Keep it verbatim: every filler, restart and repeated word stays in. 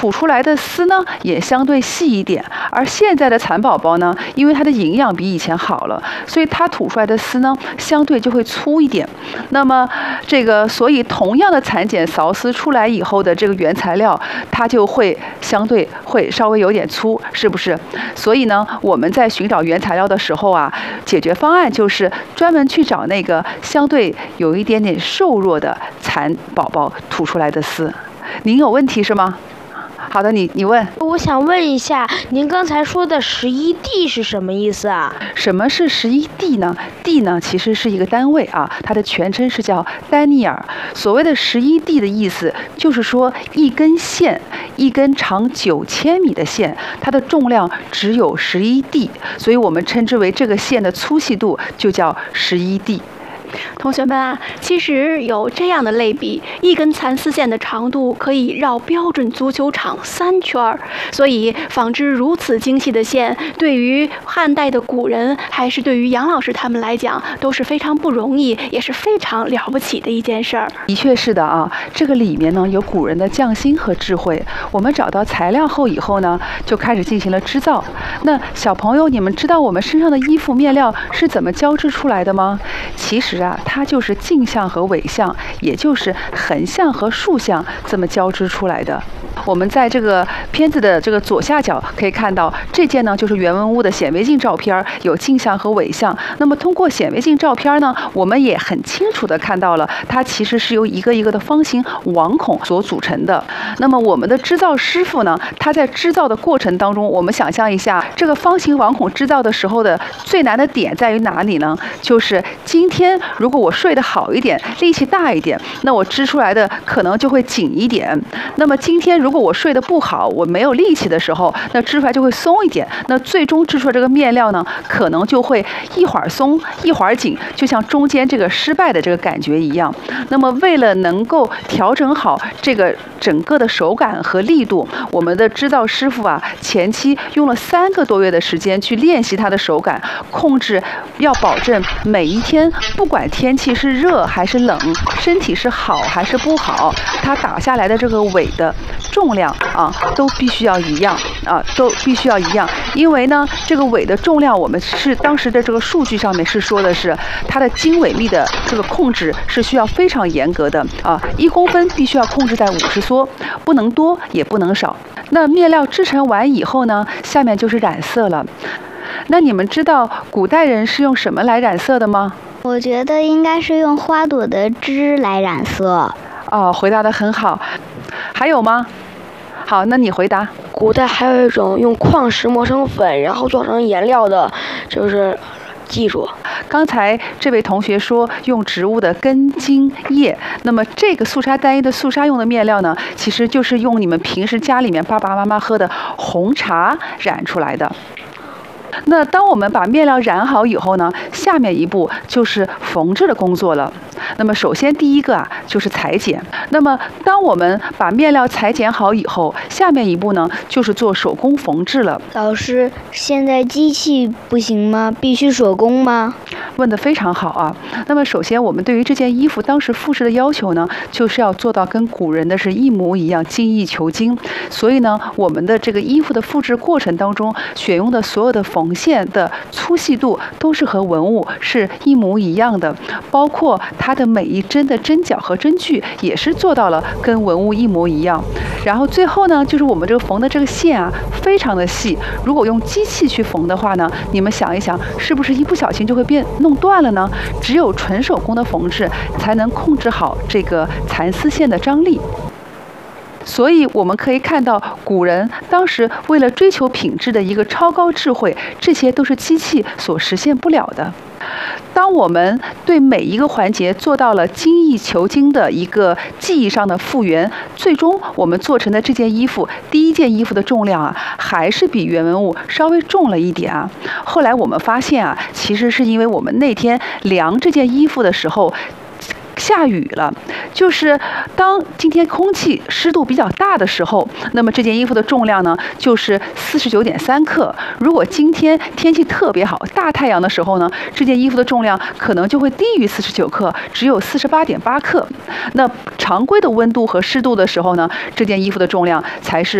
吐出来的丝呢也相对细一点。而现在的蚕宝宝呢，因为它的营养比以前好了，所以它吐出来的丝呢相对就会粗一点。那么这个，所以同样的蚕茧芍丝出来以后的这个原材料，它就会相对会稍微有点粗，是不是？所以呢，我们在寻找原材料的时候啊，解决方案就是专门去找那个相对有一点点瘦弱的蚕宝宝吐出来的丝。您有问题是吗？好的，你你问。 我想问一下，您刚才说的十一地是什么意思啊？ 什么是十一地呢？地呢其实是一个单位啊，它的全称是叫丹尼尔。所谓的十一地的意思，就是说一根线，一根长九千米的线，它的重量只有十一地，所以我们称之为这个线的粗细度就叫十一地。 同学们啊，其实有这样的类比，一根蚕丝线的长度可以绕标准足球场三圈儿，所以纺织如此精细的线，对于汉代的古人，还是对于杨老师他们来讲，都是非常不容易，也是非常了不起的一件事儿。 的确是的啊，这个里面呢有古人的匠心和智慧。我们找到材料后以后呢，就开始进行了织造。那小朋友，你们知道我们身上的衣服面料是怎么交织出来的吗？其实啊，它就是径向和纬向，也就是横向和竖向这么交织出来的。我们在这个片子的这个左下角可以看到，这件呢就是袁文屋的显微镜照片，有径向和纬向。那么通过显微镜照片呢，我们也很清楚的看到了，它其实是由一个一个的方形网孔所组成的。那么我们的织造师傅呢，他在织造的过程当中，我们想象一下，这个方形网孔织造的时候的最难的点在于哪里呢？就是今天如果我睡得好一点，力气大一点，那我织出来的可能就会紧一点。那么今天如果我睡得不好，我没有力气的时候，那织出来就会松一点。那最终织出来这个面料呢，可能就会一会儿松一会儿紧，就像中间这个失败的这个感觉一样。那么为了能够调整好这个整个的手感和力度，我们的织造师傅啊，前期用了三个多月的时间去练习他的手感，控制要保证每一天，不管天气是热还是冷，身体是好还是不好，他打下来的这个尾的重量啊，都必须要一样啊，都必须要一样。因为呢，这个尾的重量，我们是当时的这个数据上面是说的是它的经纬密的这个控制是需要非常严格的啊，一公分必须要控制在五十梭，不能多也不能少。那面料织成完以后呢，下面就是染色了。那你们知道古代人是用什么来染色的吗？ 我觉得应该是用花朵的枝来染色。 哦，回答得很好。还有吗？好，那你回答。 古代还有一种用矿石磨成粉，然后做成颜料的，就是技术。 刚才这位同学说用植物的根茎叶，那么这个素纱单一的素纱用的面料呢，其实就是用你们平时家里面爸爸妈妈喝的红茶染出来的。那当我们把面料染好以后呢，下面一步就是缝制的工作了。那么首先第一个啊就是裁剪。那么当我们把面料裁剪好以后，下面一步呢就是做手工缝制了。 老师，现在机器不行吗？必须手工吗？ 问得非常好啊。那么首先我们对于这件衣服当时复制的要求呢，就是要做到跟古人的是一模一样，精益求精。所以呢，我们的这个衣服的复制过程当中，选用的所有的缝线的粗细度都是和文物是一模一样的，包括它的每一针的针脚和针距也是做到了跟文物一模一样。然后最后呢，就是我们这个缝的这个线啊，非常的细。如果用机器去缝的话呢，你们想一想，是不是一不小心就会变弄断了呢？只有纯手工的缝制才能控制好这个蚕丝线的张力。所以我们可以看到，古人当时为了追求品质的一个超高智慧，这些都是机器所实现不了的。当我们对每一个环节做到了精益求精的一个技艺上的复原，最终我们做成的这件衣服，第一件衣服的重量啊，还是比原文物稍微重了一点啊。后来我们发现啊，其实是因为我们那天量这件衣服的时候，下雨了，就是当今天空气湿度比较大的时候，那么这件衣服的重量呢就是四十九点三克。如果今天天气特别好，大太阳的时候呢，这件衣服的重量可能就会低于四十九克，只有四十八点八克。那常规的温度和湿度的时候呢，这件衣服的重量才是